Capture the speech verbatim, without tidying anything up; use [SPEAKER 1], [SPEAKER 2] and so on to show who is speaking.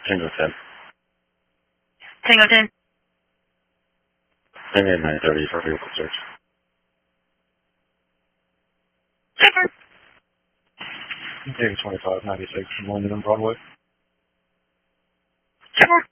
[SPEAKER 1] Tango ten.
[SPEAKER 2] Tango ten.
[SPEAKER 1] Bring in nine thirty for vehicle search.
[SPEAKER 2] Super.
[SPEAKER 1] David twenty-five ninety-six from London and Broadway.
[SPEAKER 2] Super.